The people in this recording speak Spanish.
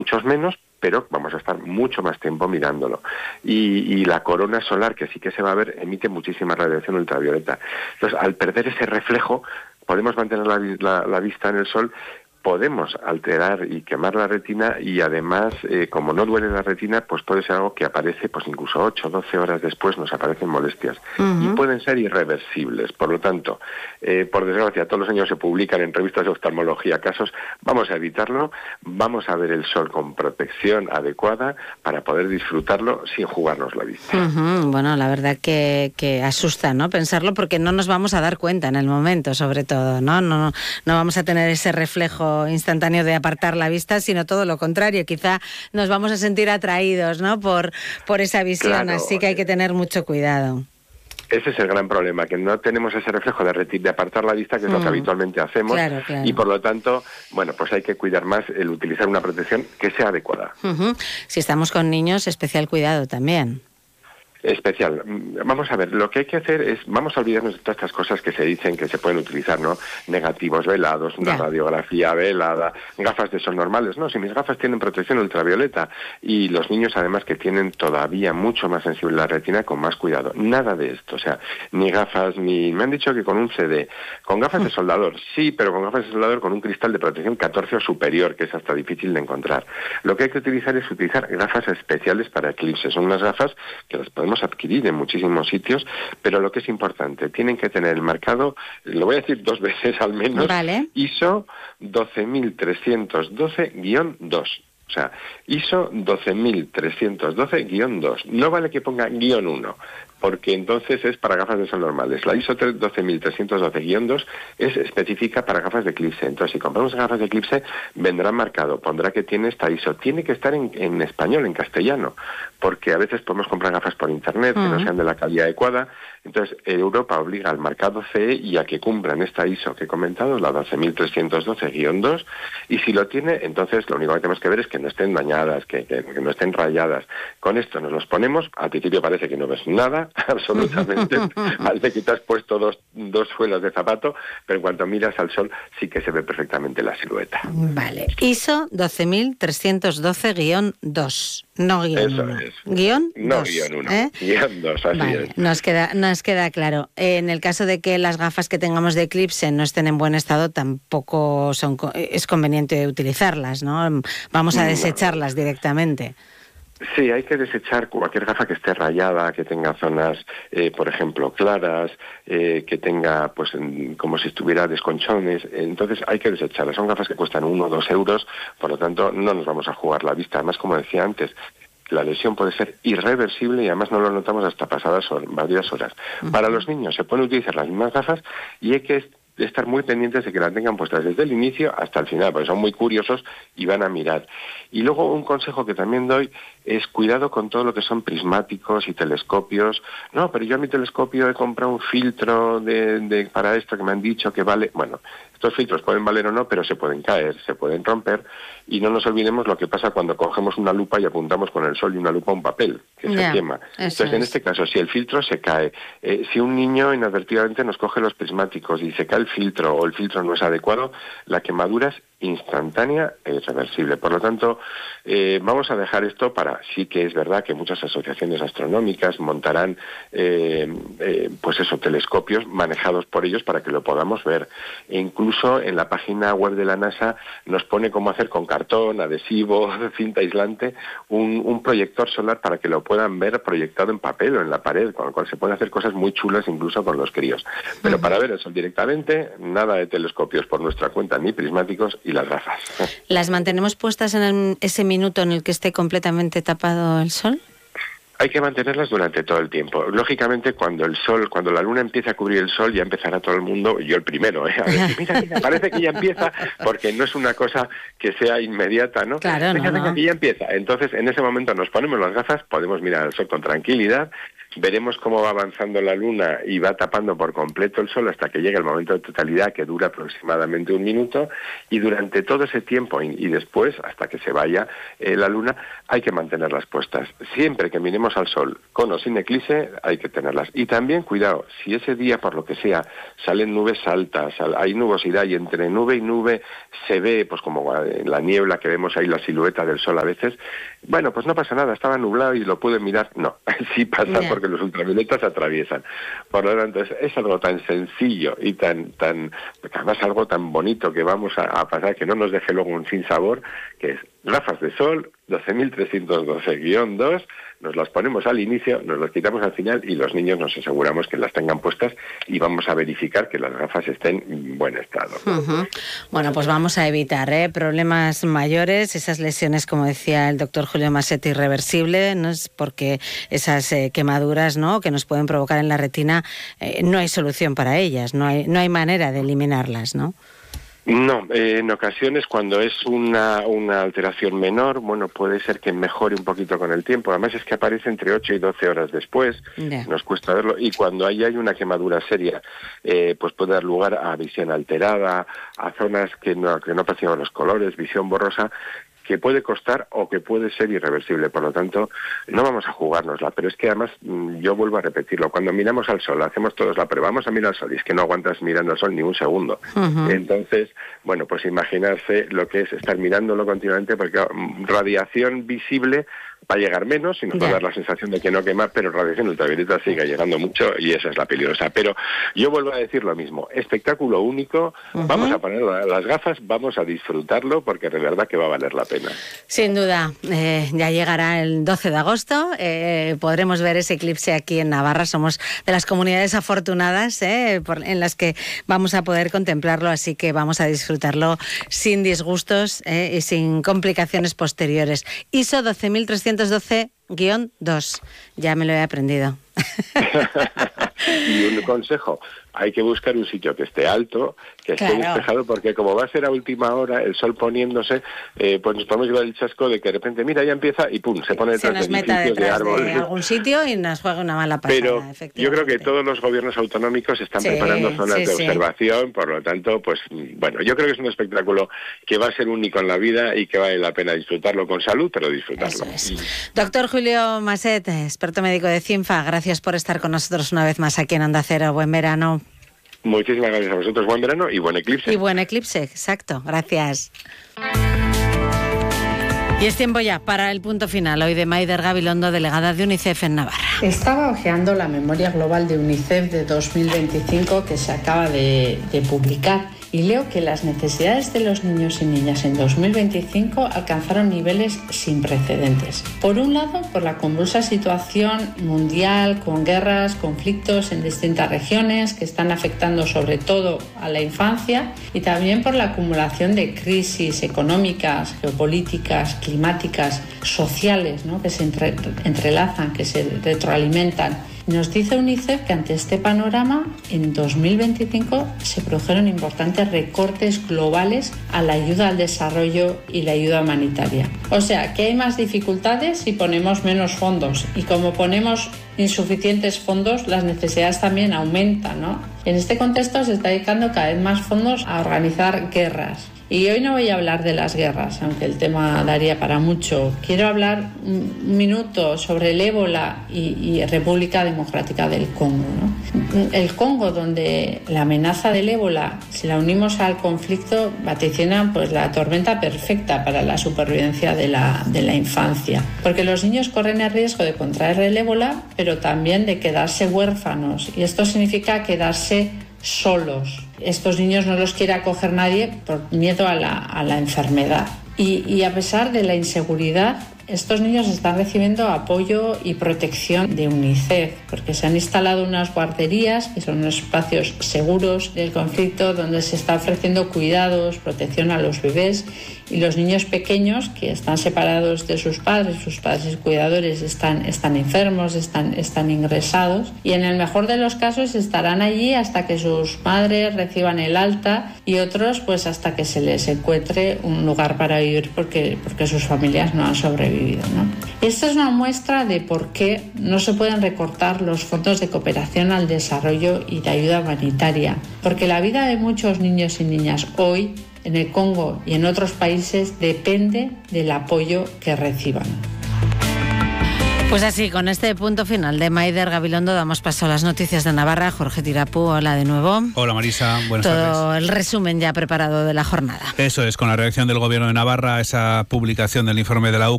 muchos menos, pero vamos a estar mucho más tiempo mirándolo. Y la corona solar, que sí que se va a ver, emite muchísima radiación ultravioleta. Entonces, al perder ese reflejo, podemos mantener la vista en el sol, podemos alterar y quemar la retina, y además, como no duele la retina, pues puede ser algo que aparece pues incluso 8 o 12 horas después, nos aparecen molestias. Y pueden ser irreversibles. Por lo tanto, por desgracia, todos los años se publican en revistas de oftalmología casos. Vamos a evitarlo, vamos a ver el sol con protección adecuada para poder disfrutarlo sin jugarnos la vista. Bueno, la verdad que asusta, ¿no?, pensarlo, porque no nos vamos a dar cuenta en el momento, sobre todo, ¿no? No vamos a tener ese reflejo instantáneo de apartar la vista, sino todo lo contrario. Quizá nos vamos a sentir atraídos, ¿no?, por esa visión, claro. Así que hay que tener mucho cuidado. Ese es el gran problema, que no tenemos ese reflejo de apartar la vista, que es lo que habitualmente hacemos, claro. Y por lo tanto, bueno, pues hay que cuidar más el utilizar una protección que sea adecuada. Si estamos con niños, especial cuidado también. Especial. Vamos a ver, lo que hay que hacer es, vamos a olvidarnos de todas estas cosas que se dicen que se pueden utilizar, ¿no? Negativos velados, una radiografía velada, gafas de sol normales. No, si mis gafas tienen protección ultravioleta, y los niños además que tienen todavía mucho más sensible la retina, con más cuidado. Nada de esto, o sea, ni gafas, ni... Me han dicho que con un CD, con gafas de soldador, sí, pero con gafas de soldador con un cristal de protección 14 o superior, que es hasta difícil de encontrar. Lo que hay que utilizar es gafas especiales para eclipses. Son unas gafas que las podemos adquirir en muchísimos sitios, pero lo que es importante, tienen que tener el marcado, lo voy a decir 2 veces al menos, vale. ISO 12312-2. O sea, ISO 12312-2. No vale que ponga -1, porque entonces es para gafas de sol normales. La ISO 12312-2 es específica para gafas de eclipse. Entonces, si compramos gafas de eclipse, vendrá marcado, pondrá que tiene esta ISO. Tiene que estar en español, en castellano, porque a veces podemos comprar gafas por internet que no sean de la calidad adecuada. Entonces, Europa obliga al marcado CE y a que cumplan esta ISO que he comentado, la 12312-2, y si lo tiene, entonces lo único que tenemos que ver es que no estén dañadas, que no estén rayadas. Con esto nos los ponemos, al principio parece que no ves nada, absolutamente, parece que te has puesto dos suelas de zapato, pero en cuanto miras al sol sí que se ve perfectamente la silueta. Vale, ISO 12312-2, no guión Eso 1. Es. Guión no 2, guión 1, ¿eh? guión 2, así vale, es. Nos queda claro. En el caso de que las gafas que tengamos de eclipse no estén en buen estado, tampoco es conveniente utilizarlas, ¿no? Vamos a desecharlas directamente. Sí, hay que desechar cualquier gafa que esté rayada, que tenga zonas, por ejemplo, claras, que tenga, pues, como si estuviera desconchones. Entonces hay que desecharlas. Son gafas que cuestan 1 o 2 euros, por lo tanto no nos vamos a jugar la vista. Además, como decía antes, la lesión puede ser irreversible y además no lo notamos hasta pasadas varias horas. Para los niños se pueden utilizar las mismas gafas y hay que estar muy pendientes de que la tengan puestas desde el inicio hasta el final, porque son muy curiosos y van a mirar. Y luego un consejo que también doy es cuidado con todo lo que son prismáticos y telescopios. No, pero yo a mi telescopio he comprado un filtro para esto que me han dicho que vale. Bueno, estos filtros pueden valer o no, pero se pueden caer, se pueden romper, y no nos olvidemos lo que pasa cuando cogemos una lupa y apuntamos con el sol y una lupa a un papel, que se quema. Entonces, en este caso, si el filtro se cae, si un niño inadvertidamente nos coge los prismáticos y se cae el filtro o el filtro no es adecuado, la quemadura es instantánea e irreversible. Por lo tanto, vamos a dejar esto para... Sí que es verdad que muchas asociaciones astronómicas montarán telescopios manejados por ellos para que lo podamos ver. E incluso en la página web de la NASA nos pone cómo hacer con cartón, adhesivo, cinta aislante, un proyector solar para que lo puedan ver proyectado en papel o en la pared, con lo cual se pueden hacer cosas muy chulas incluso con los críos. Pero para ver el sol directamente, nada de telescopios por nuestra cuenta, ni prismáticos, y las gafas. ¿Las mantenemos puestas en ese minuto en el que esté completamente tapado el sol? Hay que mantenerlas durante todo el tiempo. Lógicamente, cuando la luna empieza a cubrir el sol, ya empezará todo el mundo, yo el primero, a decir, mira, parece que ya empieza, porque no es una cosa que sea inmediata, ¿no? Claro, venga, que ya empieza. Entonces, en ese momento nos ponemos las gafas, podemos mirar al sol con tranquilidad, veremos cómo va avanzando la luna y va tapando por completo el sol hasta que llegue el momento de totalidad, que dura aproximadamente 1 minuto, y durante todo ese tiempo y después, hasta que se vaya la luna, hay que mantenerlas puestas. Siempre que miremos al sol, con o sin eclipse, hay que tenerlas. Y también, cuidado, si ese día, por lo que sea, salen nubes altas, hay nubosidad y entre nube y nube se ve, pues como en la niebla que vemos ahí la silueta del sol a veces, bueno, pues no pasa nada, estaba nublado y lo pude mirar. No, sí pasa porque los ultravioletas atraviesan. Por lo tanto, es algo tan sencillo y tan además algo tan bonito que vamos a pasar, que no nos deje luego un sinsabor, que es gafas de sol 12.312-2, nos las ponemos al inicio, nos las quitamos al final y los niños nos aseguramos que las tengan puestas y vamos a verificar que las gafas estén en buen estado. Bueno, pues vamos a evitar problemas mayores, esas lesiones, como decía el doctor Julio Maset, irreversibles, ¿no? Es porque esas quemaduras, ¿no?, que nos pueden provocar en la retina, no hay solución para ellas, no hay manera de eliminarlas, ¿no? No, en ocasiones cuando es una alteración menor, bueno, puede ser que mejore un poquito con el tiempo. Además es que aparece entre 8 y 12 horas después, nos cuesta verlo. Y cuando hay una quemadura seria, pues puede dar lugar a visión alterada, a zonas que no perciben los colores, visión borrosa, que puede costar o que puede ser irreversible. Por lo tanto, no vamos a jugárnosla. Pero es que además, yo vuelvo a repetirlo, cuando miramos al sol, hacemos todos la prueba, vamos a mirar al sol, y es que no aguantas mirando al sol ni un segundo. Entonces, bueno, pues imaginarse lo que es estar mirándolo continuamente, porque radiación visible va a llegar menos y nos va a dar la sensación de que no quema, pero radiación ultravioleta sigue llegando mucho y esa es la peligrosa. Pero yo vuelvo a decir lo mismo, espectáculo único, vamos a poner las gafas, vamos a disfrutarlo porque de verdad que va a valer la pena. Sin duda, ya llegará el 12 de agosto, podremos ver ese eclipse aquí en Navarra, somos de las comunidades afortunadas en las que vamos a poder contemplarlo, así que vamos a disfrutarlo sin disgustos y sin complicaciones posteriores. ISO 12312-2, ya me lo he aprendido. Y un consejo, hay que buscar un sitio que esté alto, que esté despejado, porque como va a ser a última hora, el sol poniéndose, pues nos podemos llevar el chasco de que de repente, mira, ya empieza y pum, se pone detrás de edificios, de árboles. De algún sitio y nos juega una mala pasada. Pero yo creo que todos los gobiernos autonómicos están preparando zonas de observación, por lo tanto, pues bueno, yo creo que es un espectáculo que va a ser único en la vida y que vale la pena disfrutarlo con salud, pero disfrutarlo. Doctor Julio Maset, experto médico de CINFA, gracias por estar con nosotros una vez más aquí en Onda Cero. Buen verano. Muchísimas gracias a vosotros. Buen verano y buen eclipse. Y buen eclipse, exacto. Gracias. Y es tiempo ya para el punto final, hoy de Maider Gabilondo, delegada de UNICEF en Navarra. Estaba hojeando la memoria global de UNICEF de 2025 que se acaba de publicar y leo que las necesidades de los niños y niñas en 2025 alcanzaron niveles sin precedentes. Por un lado, por la convulsa situación mundial con guerras, conflictos en distintas regiones que están afectando sobre todo a la infancia, y también por la acumulación de crisis económicas, geopolíticas, climáticas, sociales, ¿no?, que se entrelazan, que se retroalimentan. Nos dice UNICEF que ante este panorama, en 2025 se produjeron importantes recortes globales a la ayuda al desarrollo y la ayuda humanitaria. O sea, que hay más dificultades si ponemos menos fondos, y como ponemos insuficientes fondos, las necesidades también aumentan, ¿no? En este contexto se está dedicando cada vez más fondos a organizar guerras. Y hoy no voy a hablar de las guerras, aunque el tema daría para mucho. Quiero hablar un minuto sobre el ébola y República Democrática del Congo, ¿no? El Congo, donde la amenaza del ébola, si la unimos al conflicto, vaticina pues la tormenta perfecta para la supervivencia de la infancia. Porque los niños corren el riesgo de contraer el ébola, pero también de quedarse huérfanos. Y esto significa quedarse solos. Estos niños no los quiere acoger nadie por miedo a la enfermedad. Y a pesar de la inseguridad, estos niños están recibiendo apoyo y protección de UNICEF, porque se han instalado unas guarderías, que son unos espacios seguros del conflicto, donde se está ofreciendo cuidados, protección a los bebés, y los niños pequeños que están separados de sus padres y cuidadores están enfermos, están ingresados, y en el mejor de los casos estarán allí hasta que sus madres reciban el alta, y otros pues hasta que se les encuentre un lugar para vivir porque sus familias no han sobrevivido. vivido, ¿no? Esta es una muestra de por qué no se pueden recortar los fondos de cooperación al desarrollo y de ayuda humanitaria, porque la vida de muchos niños y niñas hoy en el Congo y en otros países depende del apoyo que reciban. Pues así, con este punto final de Maider Gabilondo, damos paso a las noticias de Navarra. Jorge Tirapú, hola de nuevo. Hola Marisa, buenas tardes. Todo el resumen ya preparado de la jornada. Eso es, con la reacción del Gobierno de Navarra a esa publicación del informe de la